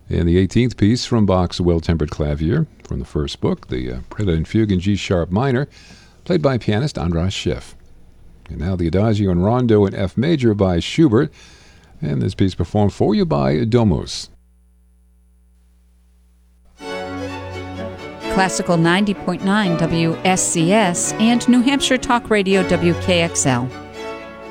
And the 18th piece from Bach's Well-Tempered Clavier, from the first book, the Prelude and Fugue in G-sharp minor, played by pianist Andras Schiff. And now the Adagio and Rondo in F major by Schubert, and this piece performed for you by Domus. Classical 90.9 WSCS and New Hampshire Talk Radio WKXL.